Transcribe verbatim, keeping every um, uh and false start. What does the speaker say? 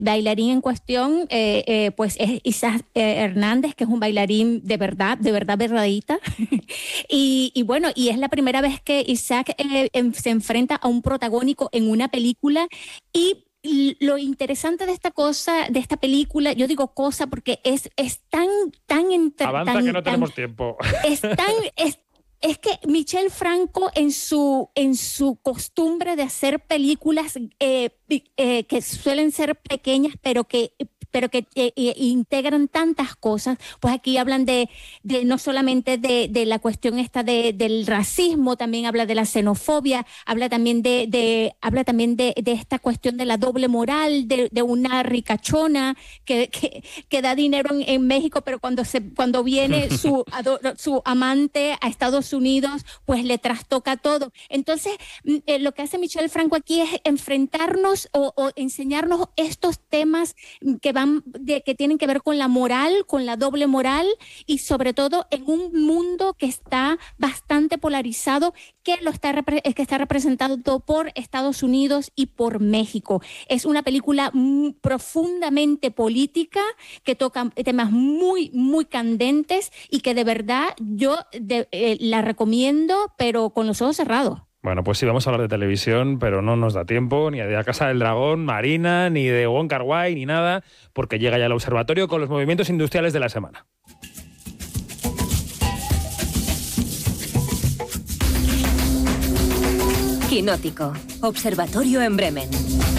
bailarín en cuestión, eh, eh, pues es Isaac eh, Hernández, que es un bailarín de verdad, de verdad verdadita. y, y bueno, y es la primera vez que Isaac eh, en, se enfrenta a un protagónico en una película. Y lo interesante de esta cosa, de esta película, yo digo cosa porque es, es tan, tan... Entre, Avanza tan, que no tenemos tan, tiempo. Es tan... Es, es que Michel Franco en su, en su costumbre de hacer películas eh, eh, que suelen ser pequeñas, pero que pero que eh, eh, integran tantas cosas, pues aquí hablan de, de no solamente de, de la cuestión esta de, del racismo, también habla de la xenofobia, habla también de, de habla también de, de esta cuestión de la doble moral, de, de una ricachona que, que, que da dinero en, en México, pero cuando se cuando viene su, su amante a Estados Unidos, pues le trastoca todo. Entonces, eh, lo que hace Michel Franco aquí es enfrentarnos o, o enseñarnos estos temas que van de, que tienen que ver con la moral, con la doble moral, y sobre todo en un mundo que está bastante polarizado, que lo está que está representado por Estados Unidos y por México. Es una película muy profundamente política que toca temas muy muy candentes y que de verdad yo de, eh, la recomiendo, pero con los ojos cerrados. Bueno, pues sí, vamos a hablar de televisión, pero no nos da tiempo ni de La Casa del Dragón, Marina, ni de Wong Kar-wai, ni nada, porque llega ya el observatorio con los movimientos industriales de la semana. Quinótico, observatorio en Bremen.